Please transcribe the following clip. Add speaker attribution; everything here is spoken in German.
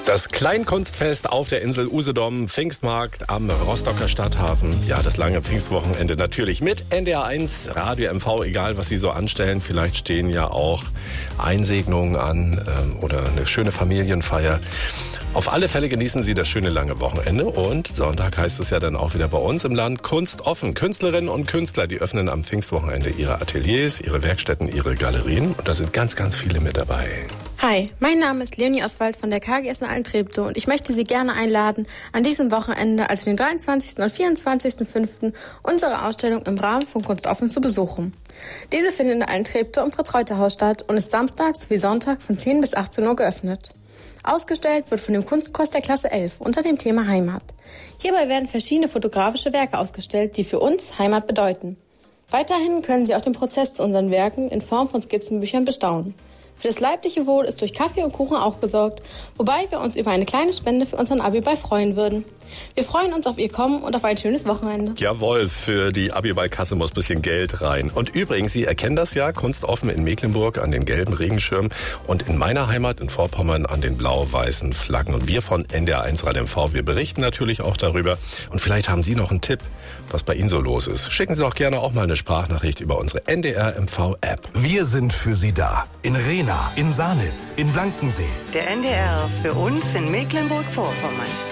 Speaker 1: Das Kleinkunstfest auf der Insel Usedom, Pfingstmarkt am Rostocker Stadthafen. Ja, das lange Pfingstwochenende natürlich mit NDR1, Radio MV, egal was Sie so anstellen. Vielleicht stehen ja auch Einsegnungen an oder eine schöne Familienfeier. Auf alle Fälle genießen Sie das schöne lange Wochenende und Sonntag heißt es ja dann auch wieder bei uns im Land Kunst offen. Künstlerinnen und Künstler, die öffnen am Pfingstwochenende ihre Ateliers, ihre Werkstätten, ihre Galerien und da sind ganz, ganz viele mit dabei.
Speaker 2: Hi, mein Name ist Leonie Oswald von der KGS in Altentreptow und ich möchte Sie gerne einladen, an diesem Wochenende, also den 23. und 24.05. unsere Ausstellung im Rahmen von Kunst offen zu besuchen. Diese findet in Altentreptow im Fritz-Reuter-Haus statt und ist Samstag sowie Sonntag von 10 bis 18 Uhr geöffnet. Ausgestellt wird von dem Kunstkurs der Klasse 11 unter dem Thema Heimat. Hierbei werden verschiedene fotografische Werke ausgestellt, die für uns Heimat bedeuten. Weiterhin können Sie auch den Prozess zu unseren Werken in Form von Skizzenbüchern bestaunen. Für das leibliche Wohl ist durch Kaffee und Kuchen auch gesorgt, wobei wir uns über eine kleine Spende für unseren Abiball freuen würden. Wir freuen uns auf Ihr Kommen und auf ein schönes Wochenende.
Speaker 1: Jawohl, für die Abiball-Kasse muss ein bisschen Geld rein. Und übrigens, Sie erkennen das ja, Kunst offen in Mecklenburg an den gelben Regenschirmen und in meiner Heimat in Vorpommern an den blau-weißen Flaggen. Und wir von NDR1 Radio MV, wir berichten natürlich auch darüber. Und vielleicht haben Sie noch einen Tipp, was bei Ihnen so los ist. Schicken Sie auch gerne auch mal eine Sprachnachricht über unsere NDR MV App.
Speaker 3: Wir sind für Sie da. In Rehna, in Sanitz, in Blankensee.
Speaker 4: Der NDR für uns in Mecklenburg-Vorpommern.